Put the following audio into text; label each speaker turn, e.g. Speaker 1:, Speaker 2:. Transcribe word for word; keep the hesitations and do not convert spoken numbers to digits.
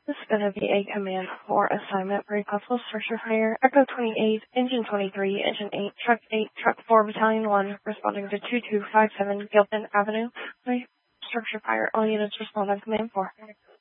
Speaker 1: This is going to be a command for assignment for a possible structure fire. Echo twenty-eight, Engine twenty-three, Engine eight, Truck eight, Truck four, Battalion one, responding to two two five seven Gilpin Avenue. My structure fire, all units respond on command four.